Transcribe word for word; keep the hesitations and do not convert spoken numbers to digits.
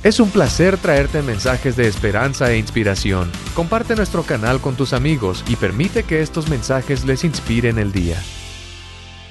Es un placer traerte mensajes de esperanza e inspiración. Comparte nuestro canal con tus amigos y permite que estos mensajes les inspiren el día.